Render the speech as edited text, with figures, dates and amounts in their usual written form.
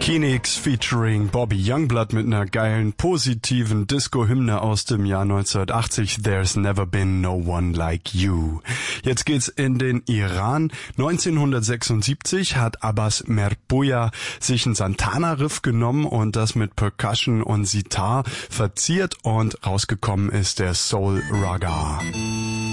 Kinix featuring Bobby Youngblood mit einer geilen, positiven Disco-Hymne aus dem Jahr 1980. There's never been no one like you. Jetzt geht's in den Iran. 1976 hat Abbas Merpoya sich einen Santana-Riff genommen und das mit Percussion und Sitar verziert und rausgekommen ist der Soul Raga.